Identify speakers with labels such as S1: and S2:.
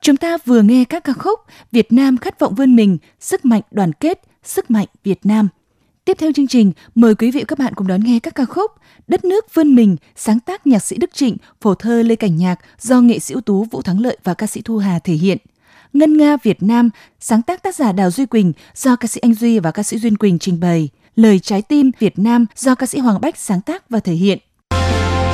S1: Chúng ta vừa nghe các ca khúc Việt Nam khát vọng vươn mình, sức mạnh đoàn kết, sức mạnh Việt Nam. Tiếp theo chương trình, mời quý vị và các bạn cùng đón nghe các ca khúc Đất nước vươn mình, sáng tác nhạc sĩ Đức Trịnh, phổ thơ Lê Cảnh Nhạc do nghệ sĩ ưu tú Vũ Thắng Lợi và ca sĩ Thu Hà thể hiện. Ngân nga Việt Nam, sáng tác tác giả Đào Duy Quỳnh do ca sĩ Anh Duy và ca sĩ Duyên Quỳnh trình bày. Lời trái tim Việt Nam do ca sĩ Hoàng Bách sáng tác và thể hiện.